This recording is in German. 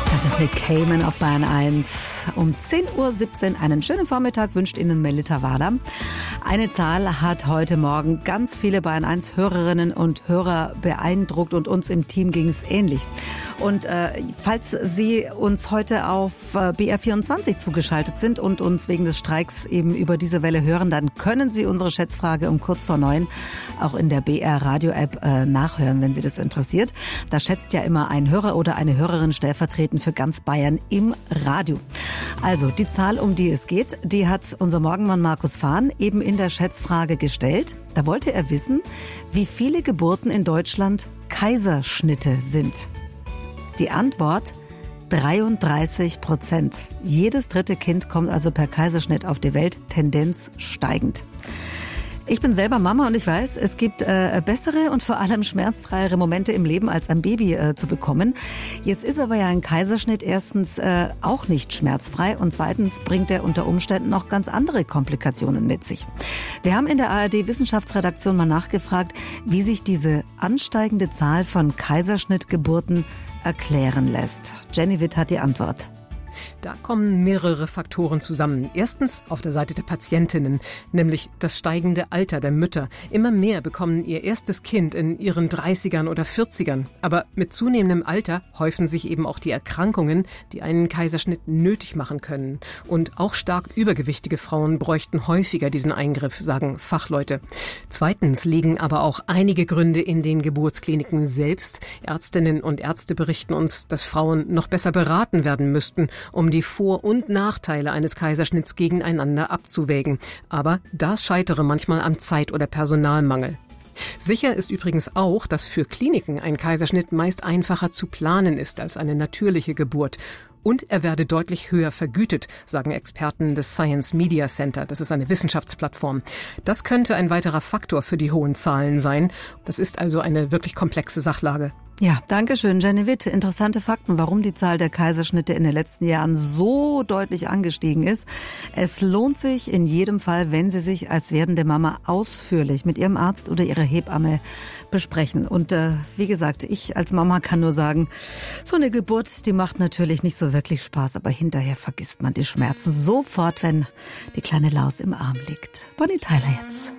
Das ist Nick Cayman auf Bayern 1. Um 10:17 Uhr einen schönen Vormittag wünscht Ihnen Melita Wader. Eine Zahl hat heute Morgen ganz viele Bayern 1 Hörerinnen und Hörer beeindruckt und uns im Team ging es ähnlich. Und falls Sie uns heute auf BR24 zugeschaltet sind und uns wegen des Streiks eben über diese Welle hören, dann können Sie unsere Schätzfrage um kurz vor 9 auch in der BR Radio App nachhören, wenn Sie das interessiert. Da schätzt ja immer ein Hörer oder eine Hörerin stellvertretend für ganz Bayern im Radio. Also die Zahl, um die es geht, die hat unser Morgenmann Markus Fahn eben in der Schätzfrage gestellt. Da wollte er wissen, wie viele Geburten in Deutschland Kaiserschnitte sind. Die Antwort: 33%. Jedes dritte Kind kommt also per Kaiserschnitt auf die Welt, Tendenz steigend. Ich bin selber Mama und ich weiß, es gibt bessere und vor allem schmerzfreiere Momente im Leben, als ein Baby zu bekommen. Jetzt ist aber ja ein Kaiserschnitt erstens auch nicht schmerzfrei und zweitens bringt er unter Umständen noch ganz andere Komplikationen mit sich. Wir haben in der ARD-Wissenschaftsredaktion mal nachgefragt, wie sich diese ansteigende Zahl von Kaiserschnittgeburten erklären lässt. Jenny Witt hat die Antwort. Da kommen mehrere Faktoren zusammen. Erstens auf der Seite der Patientinnen, nämlich das steigende Alter der Mütter. Immer mehr bekommen ihr erstes Kind in ihren 30ern oder 40ern. Aber mit zunehmendem Alter häufen sich eben auch die Erkrankungen, die einen Kaiserschnitt nötig machen können. Und auch stark übergewichtige Frauen bräuchten häufiger diesen Eingriff, sagen Fachleute. Zweitens liegen aber auch einige Gründe in den Geburtskliniken selbst. Ärztinnen und Ärzte berichten uns, dass Frauen noch besser beraten werden müssten, um die Vor- und Nachteile eines Kaiserschnitts gegeneinander abzuwägen. Aber das scheitere manchmal am Zeit- oder Personalmangel. Sicher ist übrigens auch, dass für Kliniken ein Kaiserschnitt meist einfacher zu planen ist als eine natürliche Geburt. Und er werde deutlich höher vergütet, sagen Experten des Science Media Center. Das ist eine Wissenschaftsplattform. Das könnte ein weiterer Faktor für die hohen Zahlen sein. Das ist also eine wirklich komplexe Sachlage. Ja, danke schön, Jenny Witt. Interessante Fakten, warum die Zahl der Kaiserschnitte in den letzten Jahren so deutlich angestiegen ist. Es lohnt sich in jedem Fall, wenn Sie sich als werdende Mama ausführlich mit Ihrem Arzt oder Ihrer Hebamme besprechen. Und wie gesagt, ich als Mama kann nur sagen, so eine Geburt, die macht natürlich nicht so wirklich Spaß, aber hinterher vergisst man die Schmerzen sofort, wenn die kleine Laus im Arm liegt. Bonnie Tyler jetzt.